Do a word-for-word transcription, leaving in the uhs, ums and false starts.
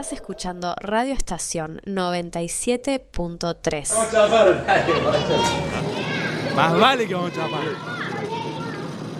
Estás escuchando Radio Estación noventa y siete punto tres. Vamos a chapar. Más vale que vamos a chapar.